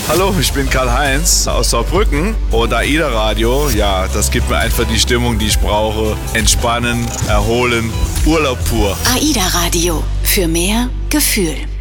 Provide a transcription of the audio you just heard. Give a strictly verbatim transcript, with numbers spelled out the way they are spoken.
Hallo, ich bin Karl-Heinz aus Saarbrücken und AIDA Radio, ja, das gibt mir einfach die Stimmung, die ich brauche. Entspannen, erholen, Urlaub pur. AIDA Radio, für mehr Gefühl.